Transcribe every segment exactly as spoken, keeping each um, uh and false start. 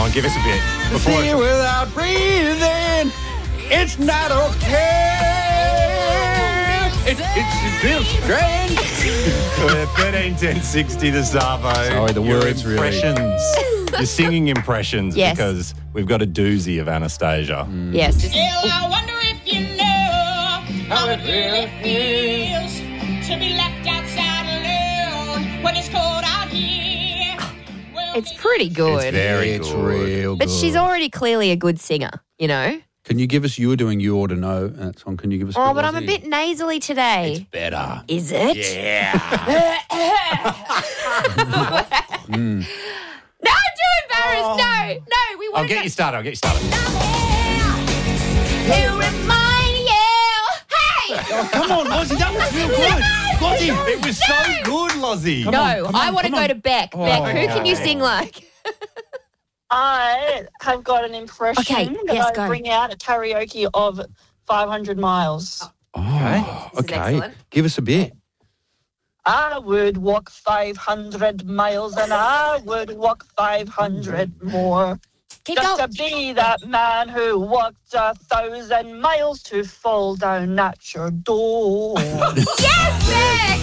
on, give us a bit. Before See without breathing, it's not okay. It, it, it feels strange. thirteen ten sixty the Savo. Sorry, the Your words really- impressions. You're singing impressions Yes. because we've got a doozy of Anastasia. Mm. Yes. This is, Well, I wonder if you know how it really feels to be left outside alone when it's cold out here. Well, it's pretty good. It's very It's good. real good. but she's already clearly a good singer, you know? Can you give us, you were doing You Ought to Know in that song. Can you give us a Oh, bit, but I'm a Lozzie? bit nasally today. It's better. Is it? Yeah. No, I'm too embarrassed. No, no, we want I'll to get you started. I'll get you started. to remind you. Hey! Oh, come on, Lozzie, that was real good. Lozzie. It was so good, Lozzie. No, on, come I on, want to come go on. to Beck. Beck, who can you okay. sing like? I have got an impression Okay, that yes, I go. bring out at karaoke of five hundred miles. Oh, This is okay. excellent. Give us a bit. I would walk five hundred miles and I would walk five hundred more. Keep Just going. to be that man who walked a thousand miles to fall down at your door. Yes, Beck!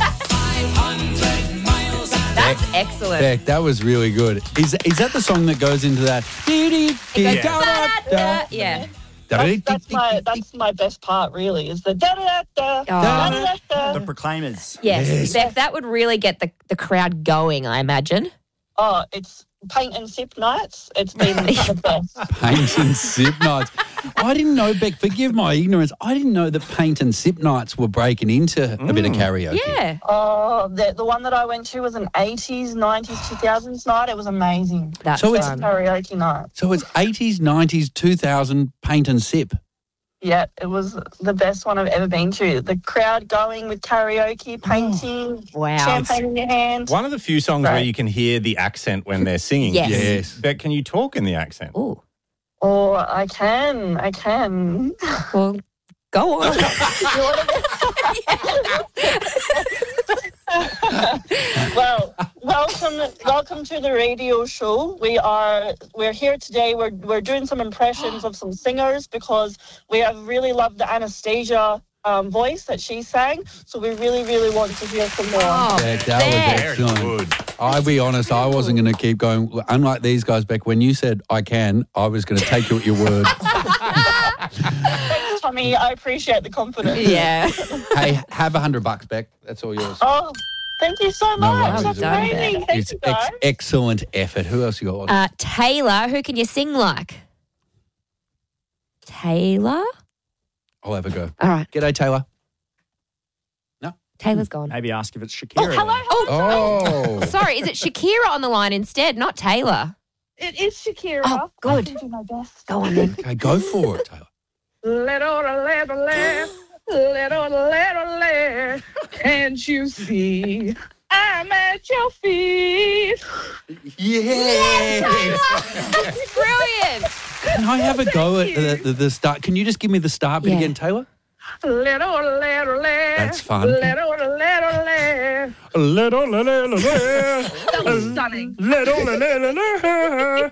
That's excellent. Beck, that was really good. Is is that the song that goes into that? It goes da-da-da. Yeah. That's, that's my that's my best part, really, is the da da da da da da. The Proclaimers. Yes. Yes. Beck, that would really get the, the crowd going, I imagine. Oh, it's paint and sip nights. It's been the best. Paint and sip nights. I didn't know, Beck, forgive my ignorance, I didn't know that paint and sip nights were breaking into a bit of karaoke. Yeah. Oh, the the one that I went to was an eighties, nineties, two thousands night. It was amazing. That's So it's- fun. Karaoke night. So it's eighties, nineties, two thousand paint and sip. Yeah, it was the best one I've ever been to. The crowd going with karaoke, painting, Wow. champagne in your hand. One of the few songs where Right. you can hear the accent when they're singing. Yes. Yes. But can you talk in the accent? Ooh. Or I can, I can. Well, go on. Well, welcome, welcome to the radio show. We are we're here today. We're we're doing some impressions of some singers because we have really loved the Anastasia um, voice that she sang. So we really, really want to hear some more. Oh, Beck, that Beck. was Very excellent. good. I'll be honest, I wasn't going to keep going. Unlike these guys, Beck, when you said I can, I was going to take you at your word. Thanks, Tommy. I appreciate the confidence. Yeah. Hey, have a hundred bucks, Beck. That's all yours. Oh, thank you so No much. worries. That's Well done, amazing. Thank It's you, guys. ex- excellent effort. Who else you got? Uh, Taylor, who can you sing like? Taylor? I'll have a go. All right. G'day, Taylor. Taylor's gone. Maybe ask if it's Oh, Shakira. hello. Oh, Oh. sorry. Is it Shakira on the line instead, not Taylor? It is Shakira. Oh, good. I can do my best. Go on then. Okay, go for it, Taylor. Little, little, little, little, little, can't you see? I'm at your feet. Yeah. That's brilliant. Can I have a go at the, the, the start? Can you just give me the start bit Yeah. again, Taylor? Little, little, That's fun. Little, little, little. Little, little, little, That was stunning. little, little, little.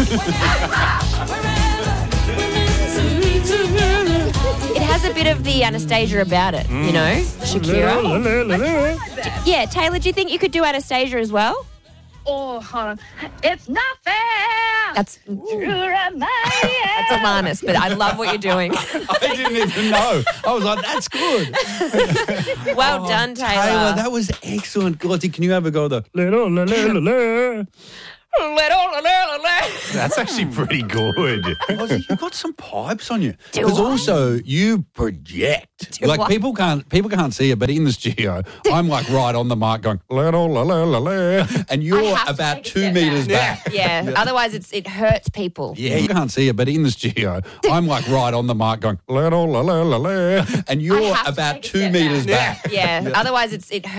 It has a bit of the Anastasia about it, you know, Shakira. Yeah, Taylor, do you think you could do Anastasia as well? Oh, hold on. It's not fair. That's You're a man. that's Alanis, but I love what you're doing. I didn't even know. I was like, that's good. Well done, Taylor. Taylor, that was excellent. Lottie, can you have a go at the little, little, little? That's actually pretty good. Lottie, you've got some pipes on you. Do Because I? also you project. Do like I? people can't people can't see it, but in the studio, I'm like right on the mic going, little, little, little, and you're have to about take a two step meters back. back. Yeah, otherwise it's it hurts people. Yeah, you can't see it, but in the studio, I'm like right on the mic going, little, little, little, and I you're have to about take a two step meters back. back. Yeah, otherwise it's it